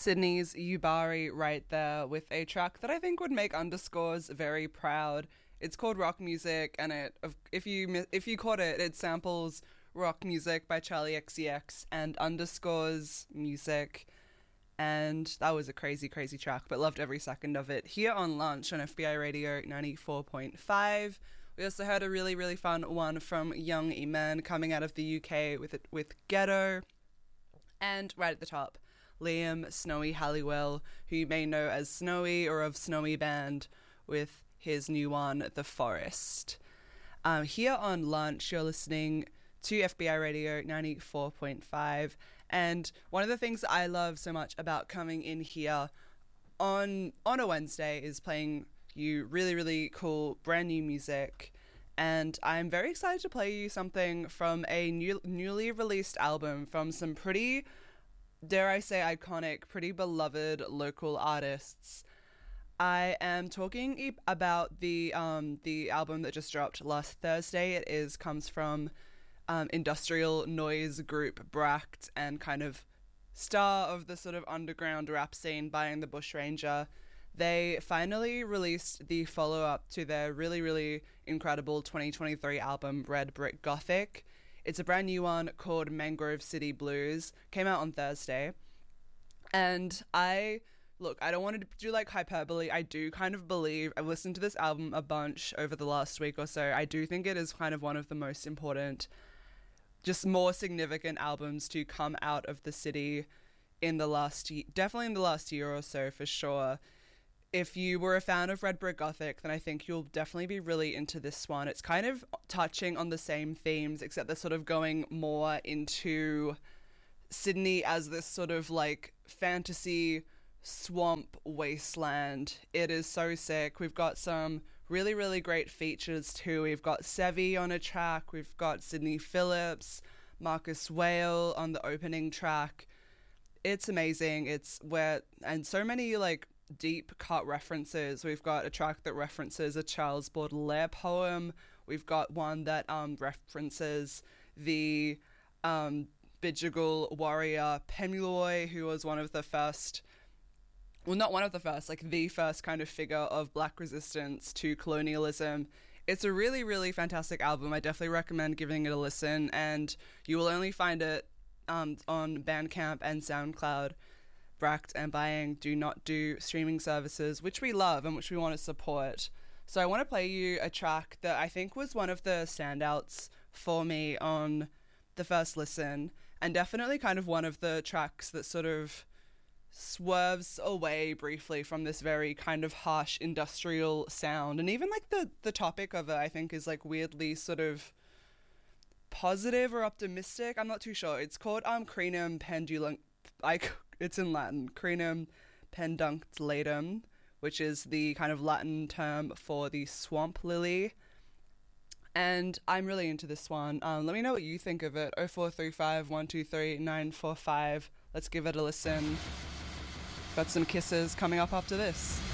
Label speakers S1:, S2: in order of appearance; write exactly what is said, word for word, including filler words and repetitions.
S1: Sydney's Yubari right there with a track that I think would make Underscores very proud. It's called Rock Music, and it if you if you caught it, it samples Rock Music by Charlie X C X and Underscores music, and that was a crazy, crazy track, but loved every second of it. Here on Lunch on F B I Radio ninety-four point five, we also heard a really, really fun one from Young Iman coming out of the U K with it, with Ghetto, and right at the top, Liam Snowy Halliwell, who you may know as Snowy or of Snowy Band, with his new one, The Forest. Um, here on Lunch, you're listening to F B I Radio ninety-four point five, and one of the things that I love so much about coming in here on on a Wednesday is playing you really, really cool brand new music, and I'm very excited to play you something from a new, newly released album from some pretty, dare I say, iconic, pretty beloved local artists. I am talking e- about the um, the album that just dropped last Thursday. It is comes from um, industrial noise group Bract and kind of star of the sort of underground rap scene, Buying the Bushranger. They finally released the follow-up to their really, really incredible twenty twenty-three album, Red Brick Gothic. It's a brand new one called Mangrove City Blues. Came out on Thursday. And I, look, I don't want to do like hyperbole. I do kind of believe, I've listened to this album a bunch over the last week or so. I do think it is kind of one of the most important, just more significant albums to come out of the city in the last year, definitely in the last year or so for sure. If you were a fan of Red Brick Gothic, then I think you'll definitely be really into this one. It's kind of touching on the same themes, except they're sort of going more into Sydney as this sort of like fantasy swamp wasteland. It is so sick. We've got some really, really great features too. We've got Sevi on a track. We've got Sydney Phillips, Marcus Whale on the opening track. It's amazing. It's where, and so many like deep cut references. We've got a track that references a Charles Baudelaire poem. We've got one that um, references the um, Bidjigal warrior Pemuloy, who was one of the first, well, not one of the first, like the first kind of figure of black resistance to colonialism. It's a really, really fantastic album. I definitely recommend giving it a listen, and you will only find it um, on Bandcamp and SoundCloud. Bract and Buying do not do streaming services, which we love and which we want to support. So I want to play you a track that I think was one of the standouts for me on the first listen, and definitely kind of one of the tracks that sort of swerves away briefly from this very kind of harsh industrial sound. And even like the, the topic of it, I think, is like weirdly sort of positive or optimistic. I'm not too sure. It's called um Crinum Pendulum. I It's in Latin, Crinum Pedunculatum, which is the kind of Latin term for the swamp lily. And I'm really into this one. Um, let me know what you think of it. oh four three five, one two three, nine four five. Let's give it a listen. Got some kisses coming up after this.